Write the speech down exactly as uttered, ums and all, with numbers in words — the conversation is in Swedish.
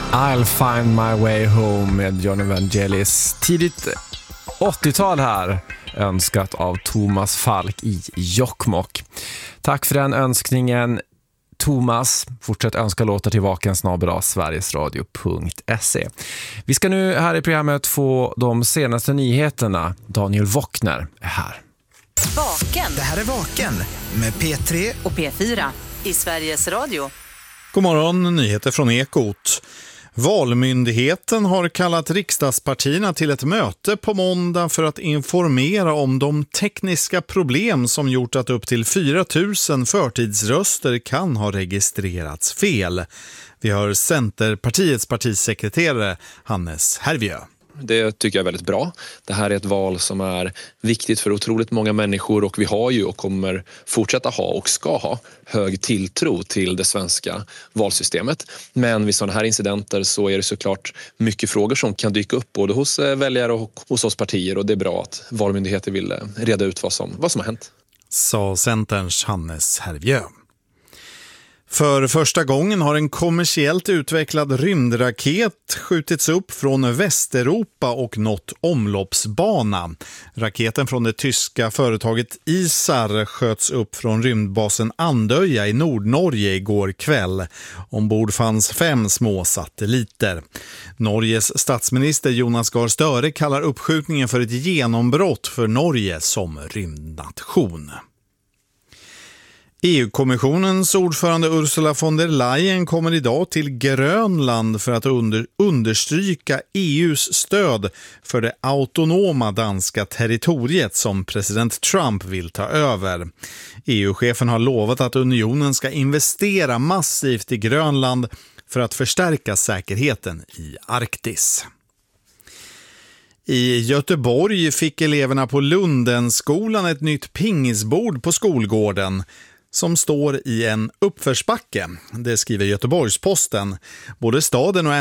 I'll find my way home med Johnny Vangelis. Tidigt åttiotal här, önskat av Thomas Falk i Jokkmokk. Tack för den önskningen, Thomas. Fortsätt önska låtar till vaken snabel-a sverigesradio punkt se. Vi ska nu här i programmet få de senaste nyheterna. Daniel Wockner är här. Vaken. Det här är Vaken med P tre och P fyra i Sveriges Radio. God morgon, nyheter från Ekot. Valmyndigheten har kallat riksdagspartierna till ett möte på måndag för att informera om de tekniska problem som gjort att upp till fyra tusen förtidsröster kan ha registrerats fel. Vi hör Centerpartiets partisekreterare Hannes Hervieu. Det tycker jag är väldigt bra. Det här är ett val som är viktigt för otroligt många människor och vi har ju och kommer fortsätta ha och ska ha hög tilltro till det svenska valsystemet. Men vid sådana här incidenter så är det såklart mycket frågor som kan dyka upp både hos väljare och hos oss partier och det är bra att valmyndigheter vill reda ut vad som, vad som har hänt. Sa Centerns Hannes Hervieu. För första gången har en kommersiellt utvecklad rymdraket skjutits upp från Västeuropa och nått omloppsbana. Raketen från det tyska företaget ISAR sköts upp från rymdbasen Andøya i Nordnorge igår kväll. Ombord fanns fem små satelliter. Norges statsminister Jonas Gahr Støre kallar uppskjutningen för ett genombrott för Norge som rymdnation. E U-kommissionens ordförande Ursula von der Leyen kommer idag till Grönland för att under, understryka E U:s stöd för det autonoma danska territoriet som president Trump vill ta över. E U-chefen har lovat att unionen ska investera massivt i Grönland för att förstärka säkerheten i Arktis. I Göteborg fick eleverna på Lundenskolan ett nytt pingisbord på skolgården som står i en uppförsbacke. Det skriver Göteborgs-Posten. Både staden och